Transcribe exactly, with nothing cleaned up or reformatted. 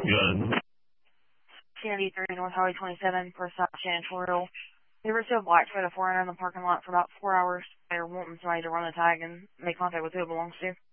Good. Kennedy three, North Highway twenty-seven, for a stop janitorial. They were still black for the foreigner in the parking lot for about four hours. They were wanting somebody to run the tag and make contact with who it belongs to.